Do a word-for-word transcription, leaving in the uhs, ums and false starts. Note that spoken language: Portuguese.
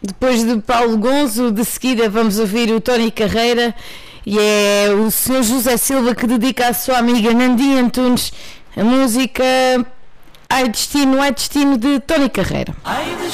Depois de Paulo Gonzo, de seguida vamos ouvir o Tony Carreira, e é o senhor José Silva que dedica à sua amiga Nandinha Antunes a música Ai Destino, Ai Destino, de Tony Carreira. Ai,